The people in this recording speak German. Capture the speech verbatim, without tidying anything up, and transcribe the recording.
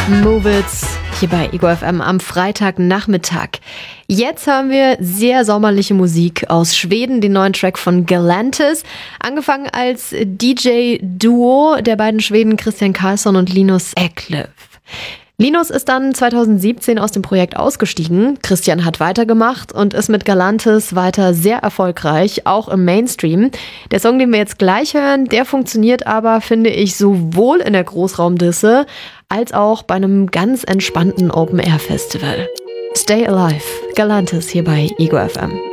Move It hier bei Ego F M am Freitagnachmittag. Jetzt haben wir sehr sommerliche Musik aus Schweden, den neuen Track von Galantis. Angefangen als D J-Duo der beiden Schweden Christian Karlsson und Linus Eklev. Linus ist dann zweitausendsiebzehn aus dem Projekt ausgestiegen. Christian hat weitergemacht und ist mit Galantis weiter sehr erfolgreich, auch im Mainstream. Der Song, den wir jetzt gleich hören, der funktioniert aber, finde ich, sowohl in der Großraumdisse als auch bei einem ganz entspannten Open-Air-Festival. Stay Alive, Galantis hier bei Ego F M.